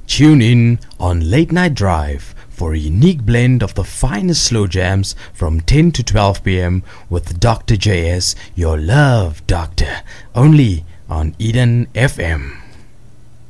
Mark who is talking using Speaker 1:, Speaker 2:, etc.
Speaker 1: Tune in on Late Night Drive for a unique blend of the finest slow jams from 10 to 12 p.m. with Dr. JS, your love doctor, only on Eden FM.